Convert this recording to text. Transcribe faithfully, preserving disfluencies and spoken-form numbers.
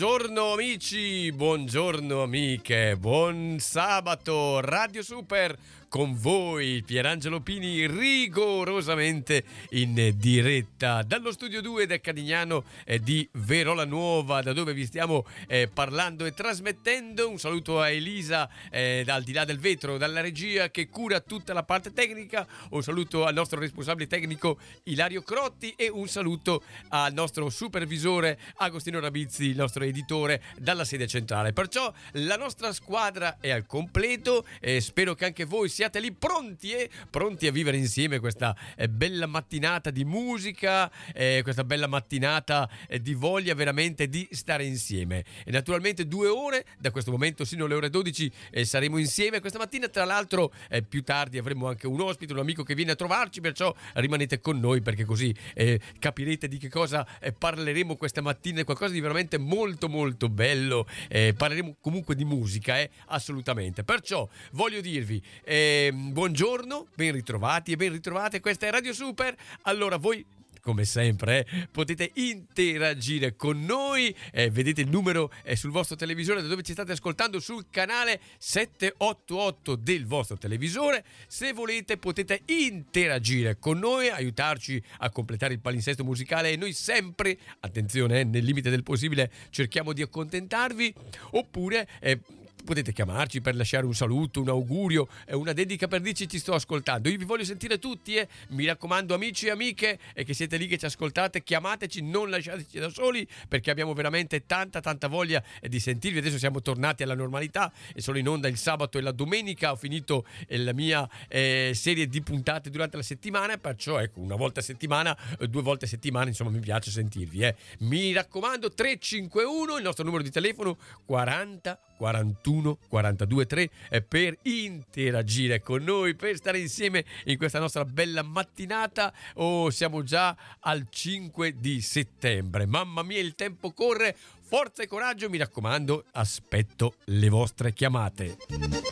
Buongiorno amici, buongiorno amiche, buon sabato, Radio Super con voi, Pierangelo Pini, rigorosamente in diretta dallo studio due del Cadignano eh, di Verola Nuova, da dove vi stiamo eh, parlando e trasmettendo. Un saluto a Elisa eh, al di là del vetro, dalla regia che cura tutta la parte tecnica, un saluto al nostro responsabile tecnico Ilario Crotti e un saluto al nostro supervisore Agostino Rabizzi, il nostro editore dalla sede centrale. Perciò la nostra squadra è al completo e spero che anche voi siate lì pronti e eh? pronti a vivere insieme questa eh, bella mattinata di musica, eh, questa bella mattinata eh, di voglia veramente di stare insieme. E naturalmente due ore da questo momento sino alle ore dodici eh, saremo insieme. Questa mattina tra l'altro eh, più tardi avremo anche un ospite, un amico che viene a trovarci, perciò rimanete con noi perché così eh, capirete di che cosa eh, parleremo questa mattina. È qualcosa di veramente molto molto bello. Eh, parleremo comunque di musica, eh, assolutamente. Perciò voglio dirvi eh, buongiorno, ben ritrovati e ben ritrovate. Questa è Radio Super. Allora voi, come sempre, eh, potete interagire con noi, eh, vedete il numero eh, sul vostro televisore da dove ci state ascoltando, sul canale settecentottantotto del vostro televisore. Se volete potete interagire con noi, aiutarci a completare il palinsesto musicale e noi sempre, attenzione, eh, nel limite del possibile cerchiamo di accontentarvi, oppure eh, potete chiamarci per lasciare un saluto, un augurio, una dedica per dirci ti sto ascoltando. Io vi voglio sentire tutti, eh. Mi raccomando amici e amiche e che siete lì che ci ascoltate, chiamateci, non lasciateci da soli perché abbiamo veramente tanta tanta voglia di sentirvi. Adesso siamo tornati alla normalità e sono in onda il sabato e la domenica. Ho finito eh, la mia eh, serie di puntate durante la settimana, perciò ecco, una volta a settimana, due volte a settimana, insomma mi piace sentirvi. Eh. Mi raccomando, tre cinque uno, il nostro numero di telefono, quaranta quarantuno quarantadue tre per interagire con noi, per stare insieme in questa nostra bella mattinata. Oh, siamo già al cinque di settembre, mamma mia, il tempo corre. Forza e coraggio, mi raccomando, aspetto le vostre chiamate.